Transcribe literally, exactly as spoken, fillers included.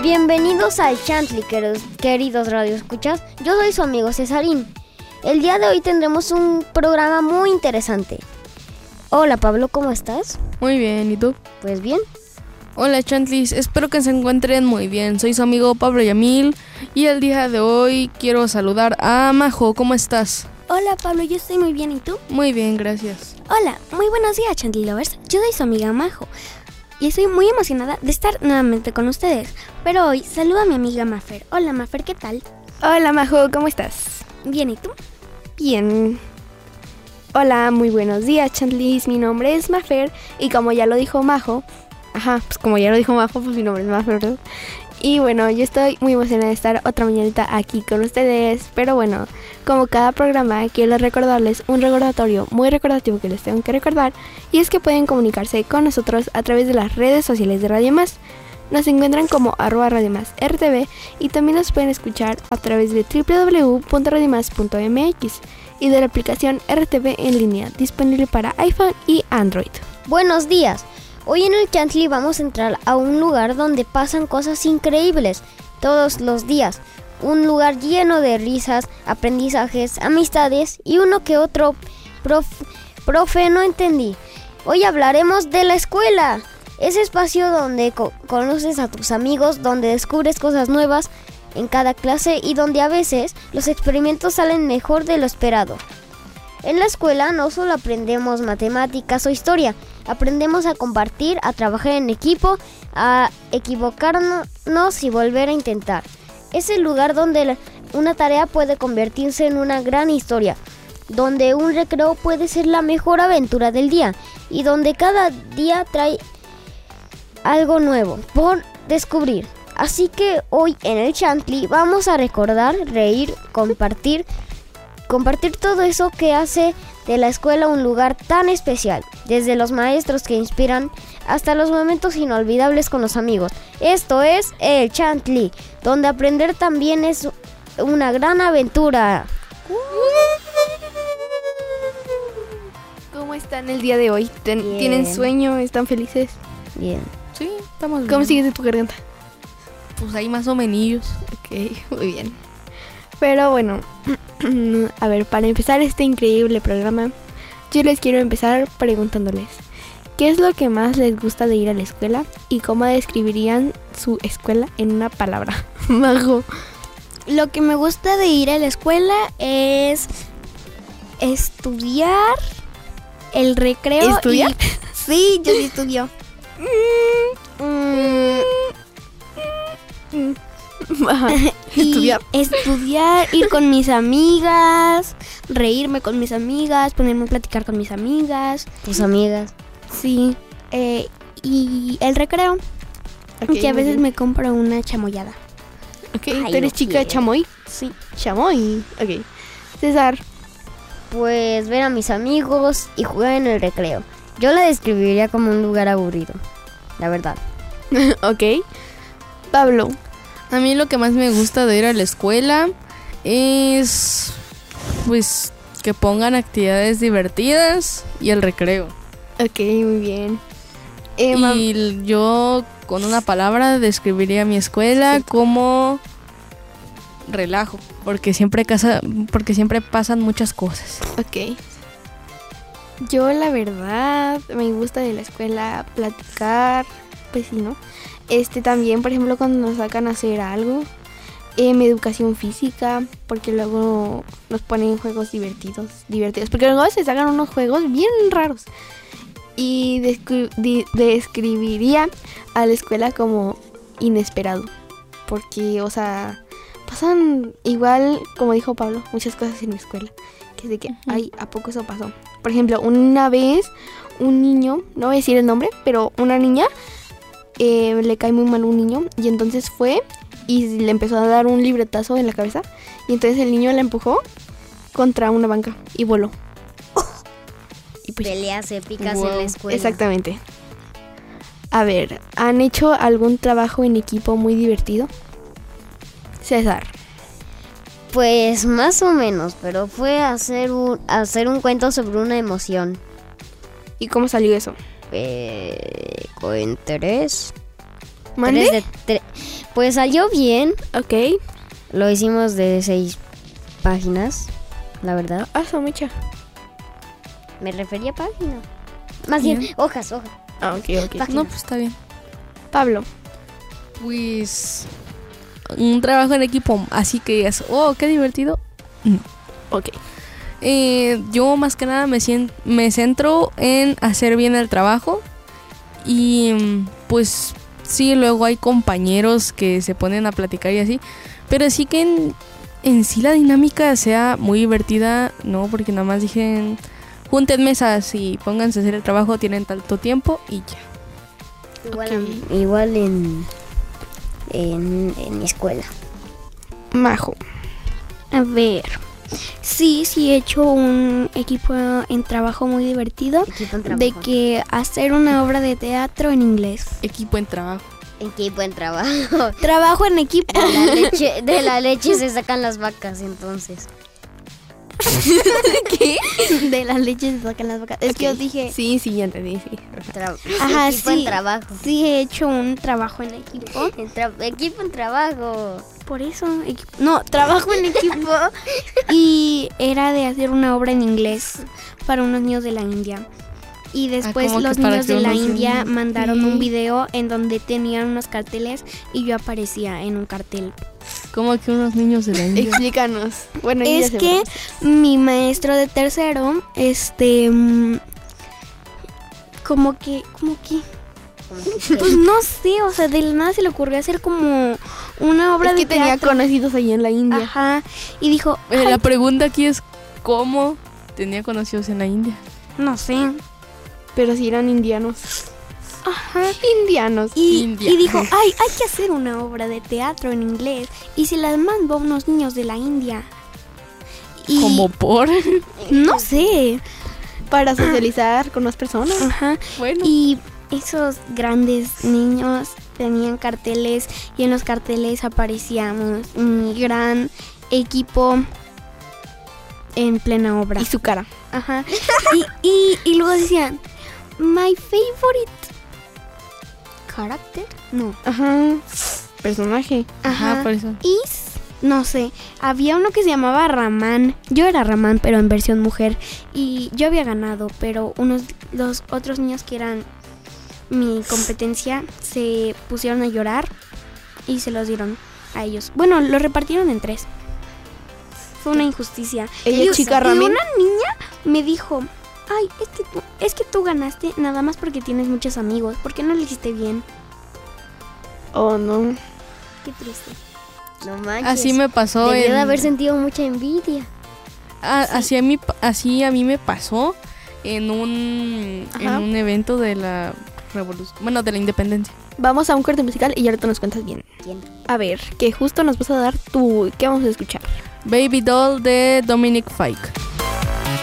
Bienvenidos al Chantley, queridos, queridos radioescuchas. Yo soy su amigo Cesarín. El día de hoy tendremos un programa muy interesante. Hola Pablo, ¿cómo estás? Muy bien, ¿y tú? Pues bien. Hola Chantlis, espero que se encuentren muy bien. Soy su amigo Pablo Yamil y el día de hoy quiero saludar a Majo. ¿Cómo estás? Hola Pablo, yo estoy muy bien, ¿y tú? Muy bien, gracias. Hola, muy buenos días Chantley Lovers. Yo soy su amiga Majo y estoy muy emocionada de estar nuevamente con ustedes. Pero hoy saludo a mi amiga Mafer. Hola Mafer, ¿qué tal? Hola Majo, ¿cómo estás? Bien, ¿y tú? Bien. Hola, muy buenos días Chantlis, mi nombre es Mafer y como ya lo dijo Majo, ajá, pues como ya lo dijo Majo, pues mi nombre es Mafer, ¿verdad? Y bueno, yo estoy muy emocionada de estar otra mañanita aquí con ustedes. Pero bueno, como cada programa, quiero recordarles un recordatorio muy recordativo que les tengo que recordar. Y es que pueden comunicarse con nosotros a través de las redes sociales de Radio Más. Nos encuentran como arroba Radio Más R T V y también nos pueden escuchar a través de doble u doble u doble u punto radio más punto m x y de la aplicación R T V en línea, disponible para iPhone y Android. Buenos días. Hoy en el Chantley vamos a entrar a un lugar donde pasan cosas increíbles todos los días. Un lugar lleno de risas, aprendizajes, amistades y uno que otro prof, profe no entendí. Hoy hablaremos de la escuela. Ese espacio donde co- conoces a tus amigos, donde descubres cosas nuevas en cada clase y donde a veces los experimentos salen mejor de lo esperado. En la escuela no solo aprendemos matemáticas o historia, aprendemos a compartir, a trabajar en equipo, a equivocarnos y volver a intentar. Es el lugar donde la, una tarea puede convertirse en una gran historia, donde un recreo puede ser la mejor aventura del día y donde cada día trae algo nuevo por descubrir. Así que hoy en el Chantley vamos a recordar, reír, compartir, compartir todo eso que hace de la escuela un lugar tan especial, desde los maestros que inspiran hasta los momentos inolvidables con los amigos. Esto es el Chantley, donde aprender también es una gran aventura. ¿Cómo están el día de hoy? ¿Ten- ¿Tienen sueño? ¿Están felices? Bien. Sí, estamos bien. ¿Cómo sigues de tu garganta? Pues ahí más o menos. Ok, muy bien. Pero bueno, a ver, para empezar este increíble programa, yo les quiero empezar preguntándoles ¿qué es lo que más les gusta de ir a la escuela? ¿Y cómo describirían su escuela en una palabra? Majo. Lo que me gusta de ir a la escuela es estudiar, el recreo. ¿Estudiar? Y... Sí, yo sí estudio. Mm. Ajá. ¿Estudiar? Y estudiar, ir con mis amigas, reírme con mis amigas, ponerme a platicar con mis amigas. Tus amigas. Sí, eh, y el recreo, Okay, que a veces bien. me compro una chamoyada. Ok, Ay, ¿tú eres no chica quiero. chamoy? Sí. Chamoy, ok. César. Pues ver a mis amigos y jugar en el recreo. Yo la describiría como un lugar aburrido, la verdad. Ok. Pablo. A mí lo que más me gusta de ir a la escuela es pues que pongan actividades divertidas y el recreo. Ok, muy bien. Eh, mam- Y l- yo con una palabra describiría mi escuela como relajo, porque siempre casa, porque siempre pasan muchas cosas. Ok. Yo la verdad me gusta de la escuela platicar, pues sí, ¿no? Este también, por ejemplo, cuando nos sacan a hacer algo, eh, mi educación física, porque luego nos ponen juegos divertidos, divertidos, porque luego se sacan unos juegos bien raros. Y descri- di- describiría a la escuela como inesperado, porque, o sea, pasan igual, como dijo Pablo, muchas cosas en mi escuela, que es de que, ay, ¿a poco eso pasó? Por ejemplo, una vez un niño, no voy a decir el nombre, pero una niña eh, le cae muy mal a un niño y entonces fue y le empezó a dar un libretazo en la cabeza y entonces el niño la empujó contra una banca y voló. Y pues, Peleas épicas Wow. en la escuela. exactamente. A ver, ¿han hecho algún trabajo en equipo muy divertido? César. Pues más o menos, pero fue hacer un, hacer un cuento sobre una emoción. ¿Y cómo salió eso? Eh, con tres. ¿Mande? Tres de tre- Pues salió bien. Ok. Lo hicimos de seis páginas, la verdad. Ah, son muchas. Me refería a páginas. Más Bien. bien, hojas, hojas. Ah, ok, ok. Páginas. No, pues está bien. Pablo. Pues un trabajo en equipo, así que digas, oh, qué divertido. No. Ok. Eh, yo más que nada me, cien- me centro en hacer bien el trabajo y mm, pues sí, luego hay compañeros que se ponen a platicar y así, pero sí que en, en sí la dinámica sea muy divertida, no, porque nada más dije, junten mesas y pónganse a hacer el trabajo, tienen tanto tiempo y ya. Igual, Ok. a- igual en, en, en mi escuela. Majo. A ver. Sí, sí he hecho un equipo en trabajo muy divertido. Equipo en trabajo. De que hacer una obra de teatro en inglés. Equipo en trabajo. Equipo en trabajo. Trabajo en equipo. De la leche, de la leche se sacan las vacas, entonces. ¿Qué? De la leche se sacan las vacas. Es que yo Ok. dije, Sí, sí, ya entendí, sí. Tra- Ajá, equipo sí. en trabajo. sí he hecho un trabajo en equipo. En tra- equipo en trabajo. Por eso, equipo. No, trabajo en equipo. Y era de hacer una obra en inglés para unos niños de la India. Y después ¿cómo que los para niños que de la unos India niños? mandaron Sí. un video en donde tenían unos carteles y yo aparecía en un cartel. Como que unos niños de la India. Explícanos. Bueno, yo ya Es sé, que pero- mi maestro de tercero, este, mm, como que, como que, Como que- pues no sé, o sea, de la nada se le ocurrió hacer como una obra es de que tenía teatro. conocidos ahí en la India. Ajá, y dijo, Eh, "Ay, la pregunta aquí es, ¿cómo tenía conocidos en la India? no sé, Pero si eran indianos. ajá. Indianos. Y, India. y dijo, ay, hay que hacer una obra de teatro en inglés y se las mando a unos niños de la India. Y Como por... no sé, Para socializar con más personas. ajá. bueno. Y esos grandes niños tenían carteles y en los carteles aparecíamos mi gran equipo en plena obra. Y su cara. Ajá. Y, y, y luego decían, my favorite character. No. Ajá. Personaje. Ajá, Ajá. por eso. Is, no sé, había uno que se llamaba Ramán. Yo era Ramán, pero en versión mujer. Y yo había ganado, pero unos los otros niños que eran mi competencia se pusieron a llorar y se los dieron a ellos. Bueno, lo repartieron en tres. Fue una injusticia. Ella Y- chica y ramen. una niña me dijo, ay, es que, tú, es que tú ganaste nada más porque tienes muchos amigos. ¿Por qué no lo hiciste bien? Oh, no. Qué triste. No manches. Así me pasó Debió en... de haber sentido mucha envidia. Ah, así, a mí, pa- así a mí me pasó en un, en Ajá. un evento de la revolución, bueno, de la independencia. Vamos a un corte musical y ahorita nos cuentas bien. ¿Quién? A ver, que justo nos vas a dar tu... ¿Qué vamos a escuchar? Baby Doll de Dominic Fike.